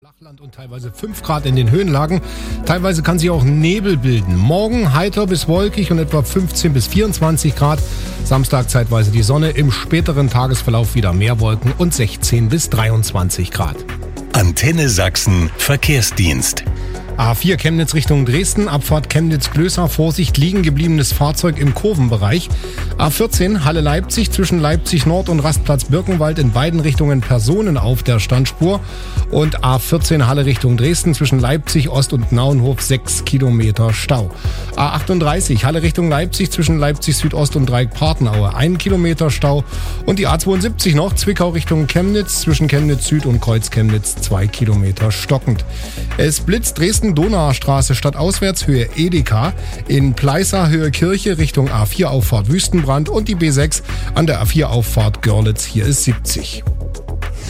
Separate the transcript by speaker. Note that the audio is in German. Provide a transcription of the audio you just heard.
Speaker 1: Flachland und teilweise 5 Grad in den Höhenlagen. Teilweise kann sich auch Nebel bilden. Morgen heiter bis wolkig und etwa 15 bis 24 Grad. Samstag zeitweise die Sonne, im späteren Tagesverlauf wieder mehr Wolken und 16 bis 23 Grad.
Speaker 2: Antenne Sachsen Verkehrsdienst.
Speaker 1: A4 Chemnitz Richtung Dresden, Abfahrt Chemnitz-Glößer, Vorsicht, liegen gebliebenes Fahrzeug im Kurvenbereich. A14 Halle-Leipzig zwischen Leipzig Nord und Rastplatz Birkenwald, in beiden Richtungen Personen auf der Standspur. Und A14 Halle Richtung Dresden zwischen Leipzig Ost und Nauenhof 6 Kilometer Stau. A38 Halle Richtung Leipzig zwischen Leipzig Südost und Dreieck-Partenaue 1 Kilometer Stau. Und die A72 noch Zwickau Richtung Chemnitz zwischen Chemnitz Süd und Kreuz Chemnitz 2 Kilometer stockend. Es blitzt Dresden Donauer Straße stadtauswärts Höhe Edeka, in Pleißer Höhe Kirche Richtung A4 Auffahrt Wüstenbrand und die B6 an der A4 Auffahrt Görlitz, hier ist 70.